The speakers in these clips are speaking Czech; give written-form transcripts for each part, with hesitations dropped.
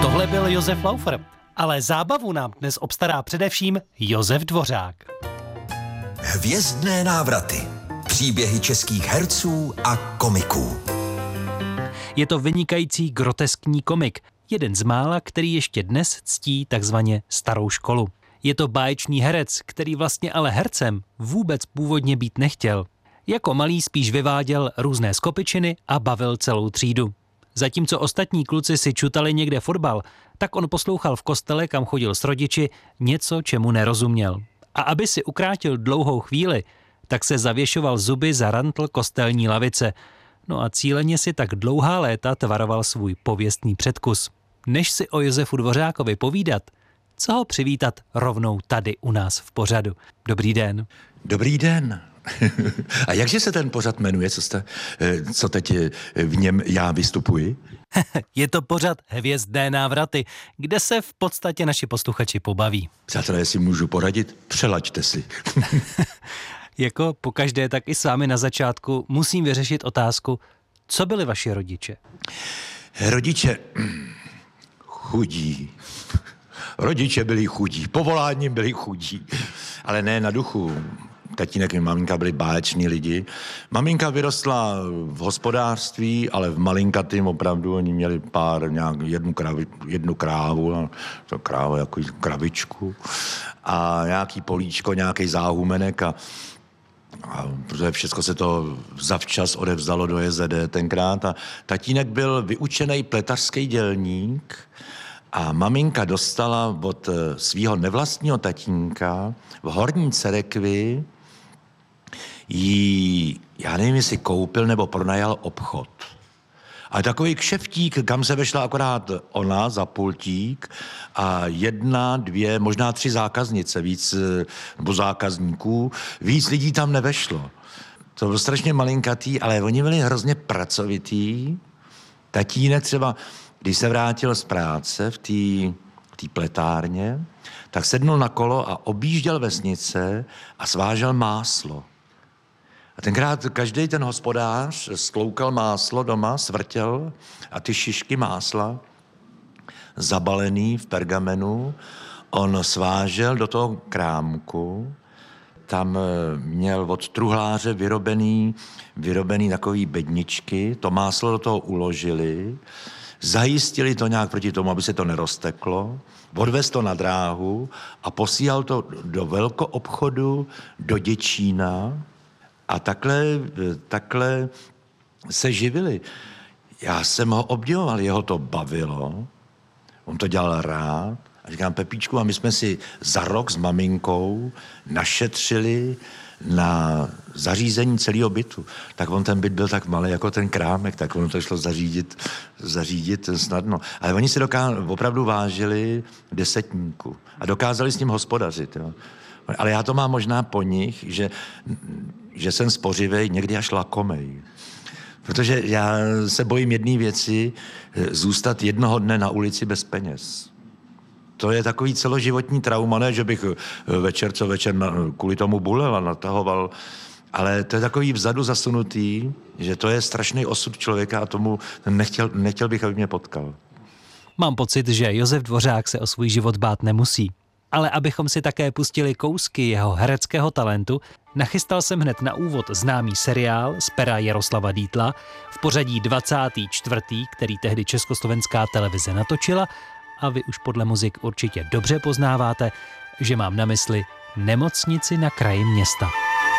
Tohle byl Josef Laufer, ale zábavu nám dnes obstará především Josef Dvořák. Hvězdné návraty. Příběhy českých herců a komiků. Je to vynikající groteskní komik, jeden z mála, který ještě dnes ctí takzvaně starou školu. Je to báječný herec, který vlastně ale hercem vůbec původně být nechtěl. Jako malý spíš vyváděl různé skopičiny a bavil celou třídu. Zatímco ostatní kluci si čutali někde fotbal, tak on poslouchal v kostele, kam chodil s rodiči, něco, čemu nerozuměl. A aby si ukrátil dlouhou chvíli, tak se zavěšoval zuby za rantl kostelní lavice. No a cíleně si tak dlouhá léta tvaroval svůj pověstný předkus. Než si o Josefu Dvořákovi povídat, co ho přivítat rovnou tady u nás v pořadu. Dobrý den. Dobrý den. A jakže se ten pořad jmenuje, co teď v něm já vystupuji? Je to pořad Hvězdné návraty, kde se v podstatě naši posluchači pobaví. Přátelé, jestli můžu poradit, přelaďte si. Jako pokaždé, tak i s vámi na začátku musím vyřešit otázku, co byli vaši rodiče? Rodiče chudí. Rodiče byli chudí, povoláním byli chudí, ale ne na duchu. Tatínek i maminka byli báječní lidi. Maminka vyrostla v hospodářství, ale v malinkatým opravdu. Oni měli jednu krávu, a to kráva jako kravičku a nějaký políčko, nějaký záhumenek a protože všechno se to zavčas odevzdalo do JZD tenkrát a tatínek byl vyučený pletařský dělník a maminka dostala od svého nevlastního tatínka v Horní Cerekvi já nevím, jestli koupil nebo pronajal obchod. A takový kšeftík, kam se vešla akorát ona za pultík a 1, 2, možná 3 zákaznice, nebo zákazníků, víc lidí tam nevešlo. To bylo strašně malinkatý, ale oni byli hrozně pracovitý. Tatínek třeba, když se vrátil z práce v té pletárně, tak sednul na kolo a objížděl vesnice a svážel máslo. A tenkrát každý ten hospodář stloukal máslo doma, svrtěl a ty šišky másla zabalený v pergamenu on svážel do toho krámku. Tam měl od truhláře vyrobený takový bedničky, to máslo do toho uložili, zajistili to nějak proti tomu, aby se to nerozteklo, odvez to na dráhu a posílal to do velkoobchodu do Děčína a takhle se živili. Já jsem ho obdivoval, jeho to bavilo, on to dělal rád a říkám, Pepíčku, a my jsme si za rok s maminkou našetřili na zařízení celého bytu. Tak on ten byt byl tak malý jako ten krámek, tak ono to šlo zařídit snadno. Ale oni si opravdu vážili desetníku a dokázali s ním hospodařit. Jo. Ale já to mám možná po nich, že jsem spořivej, někdy až lakomej. Protože já se bojím jedné věci, zůstat jednoho dne na ulici bez peněz. To je takový celoživotní trauma, ne, že bych večer kvůli tomu bulel a natahoval, ale to je takový vzadu zasunutý, že to je strašný osud člověka a tomu nechtěl bych, aby mě potkal. Mám pocit, že Josef Dvořák se o svůj život bát nemusí. Ale abychom si také pustili kousky jeho hereckého talentu, nachystal jsem hned na úvod známý seriál z pera Jaroslava Dietla v pořadí 24., který tehdy Československá televize natočila, a vy už podle muzik určitě dobře poznáváte, že mám na mysli Nemocnici na kraji města.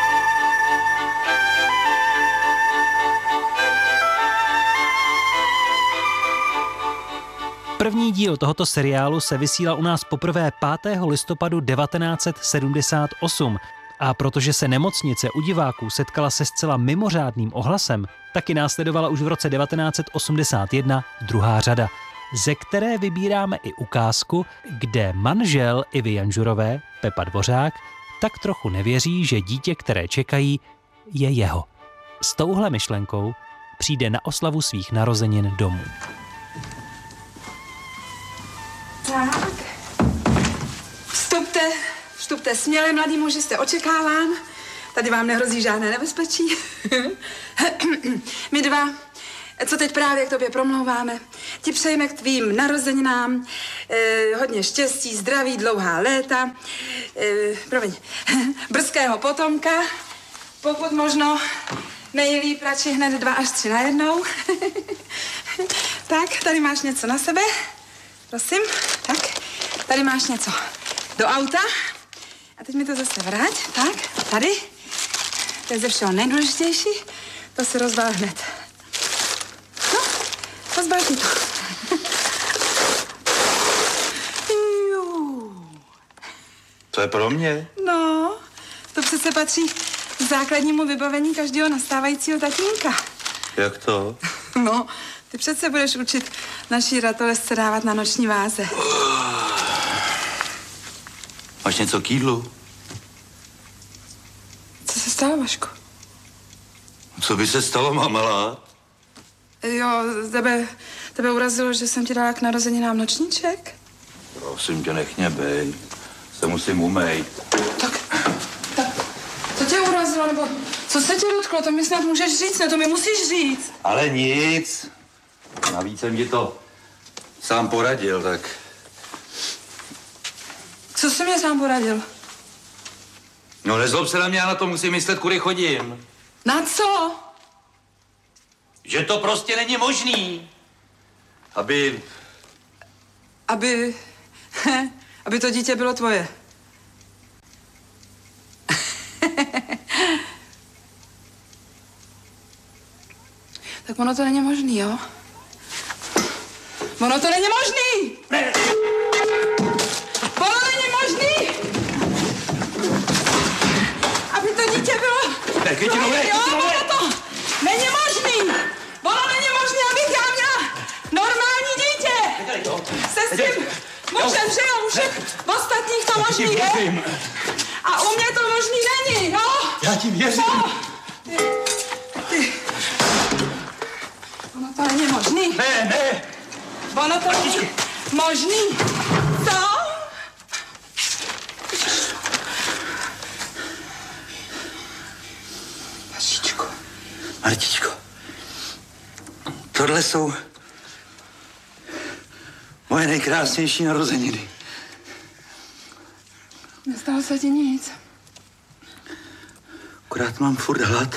První díl tohoto seriálu se vysílal u nás poprvé 5. listopadu 1978 a protože se Nemocnice u diváků setkala se zcela mimořádným ohlasem, taky následovala už v roce 1981 druhá řada, ze které vybíráme i ukázku, kde manžel Ivy Janžurové, Pepa Dvořák, tak trochu nevěří, že dítě, které čekají, je jeho. S touhle myšlenkou přijde na oslavu svých narozenin domů. Tak, vstupte směle, mladý muži, jste očekáván. Tady vám nehrozí žádné nebezpečí. My dva co teď právě k tobě promlouváme. Ti přejeme k tvým narozeninám hodně štěstí, zdraví, dlouhá léta, brzkého potomka, pokud možno nejlíp radši hned 2 až 3 najednou. Tak, tady máš něco na sebe, prosím, tak, tady máš něco do auta a teď mi to zase vrať, tak, tady, to je ze všeho nejdůležitější, to se rozbál hned. No, rozbáš mi to. To je pro mě. No, to přece patří k základnímu vybavení každého nastávajícího tatínka. Jak to? No, ty přece budeš učit naší ratolesce dávat na noční váze. Máš něco k jídlu? Co se stalo, Vašku? Co by se stalo, mamela? Jo, tebe urazilo, že jsem ti dala k narozeninám nočníček? Prosím tě, nech mě bej. Se musím umejt. Tak, co tě urazilo, nebo co se tě dotklo? To mi snad můžeš říct, ne, to mi musíš říct. Ale nic. Navíc jsem ti to sám poradil, tak... Co jsi mě sám poradil? No nezlob se na mě, já na to musím myslet, kudy chodím. Na co? Že to prostě není možný. Aby to dítě bylo tvoje. Tak ono to není možný, jo? Ono to není možný! Ne. Ono není možný! Aby to dítě bylo... Ne, Květino, ne, jo, Květino, ne. ono to není možný! Ono není možný, abych já měla normální dítě! Se s tím mužem, že jo? U všech ostatních to možný je. A u mě to možný není, jo? Já ti věřím. Co? Ty. Ono to není možný. Ne. Ono to není možný. Co? Vašičko. Martičko, tohle jsou moje nejkrásnější narozeniny. Nestalo se ti nic. Akorát mám furt hlad.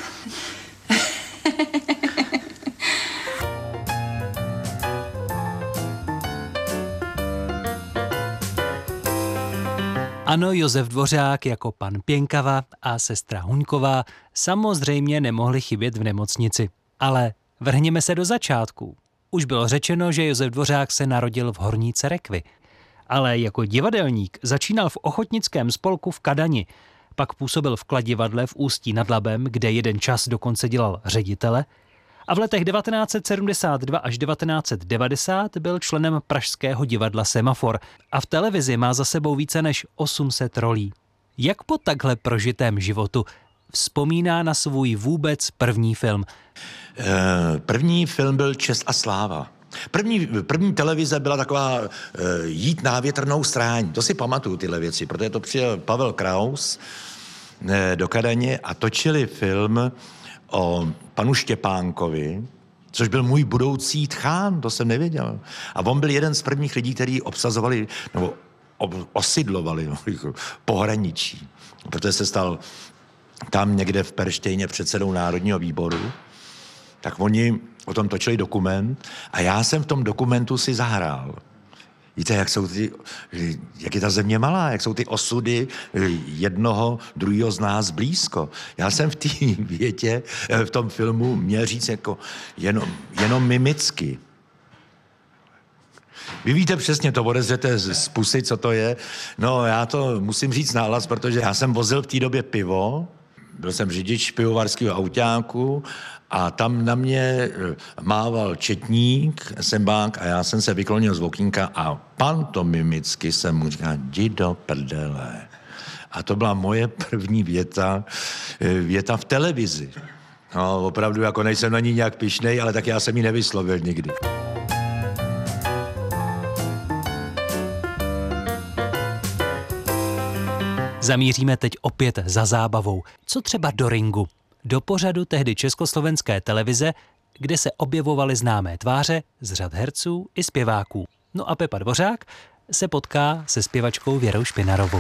Ano, Josef Dvořák jako pan Pěnkava a sestra Huňková samozřejmě nemohli chybět v nemocnici. Ale vrhněme se do začátků. Už bylo řečeno, že Josef Dvořák se narodil v Horní Cerekvi. Ale jako divadelník začínal v ochotnickém spolku v Kadani. Pak působil v Kladivadle v Ústí nad Labem, kde jeden čas dokonce dělal ředitele. A v letech 1972 až 1990 byl členem pražského divadla Semafor a v televizi má za sebou více než 800 rolí. Jak po takhle prožitém životu vzpomíná na svůj vůbec první film? První film byl Čest a sláva. První televize byla taková jít na větrnou stráň. To si pamatuju tyhle věci, protože to přijel Pavel Kraus do Kadaně a točili film o panu Štěpánkovi, což byl můj budoucí tchán, to jsem nevěděl. A on byl jeden z prvních lidí, kteří obsazovali, nebo osidlovali pohraničí. Protože se stal tam někde v Perštejně předsedou Národního výboru, tak oni o tom točili dokument a já jsem v tom dokumentu si zahrál. Víte, jak je ta země malá, jak jsou ty osudy jednoho, druhého z nás blízko. Já jsem v té větě, v tom filmu měl říct jako jenom mimicky. Vy víte přesně, to odezřete z pusy, co to je. No, já to musím říct nahlas, protože já jsem vozil v té době pivo, byl jsem řidič pivovarského autáku a tam na mě mával četník, sembák a já jsem se vyklonil z okýnka a pantomimicky jsem mu říkal, jdi do prdele. A to byla moje první věta v televizi. No, opravdu, jako nejsem na ní nějak pyšnej, ale tak já jsem ji nevyslovil nikdy. Zamíříme teď opět za zábavou. Co třeba do ringu? Do pořadu tehdy československé televize kde se objevovaly známé tváře z řad herců i zpěváků. No a Pepa Dvořák se potká se zpěvačkou Věrou Špinarovou.